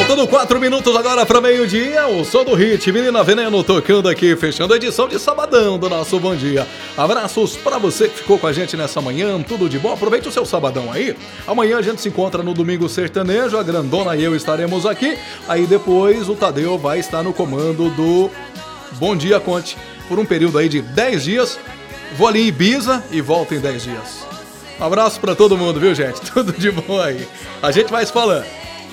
Faltando 4 minutos agora para meio-dia, o som do hit, Menina Veneno tocando aqui, fechando a edição de sabadão do nosso Bom Dia. Abraços para você que ficou com a gente nessa manhã, tudo de bom, aproveite o seu sabadão aí. Amanhã a gente se encontra no Domingo Sertanejo, a Grandona e eu estaremos aqui. Aí depois o Tadeu vai estar no comando do Bom Dia Conte, por um período aí de 10 dias. Vou ali em Ibiza e volto em 10 dias. Um abraço para todo mundo, viu, gente? Tudo de bom aí. A gente vai se falando.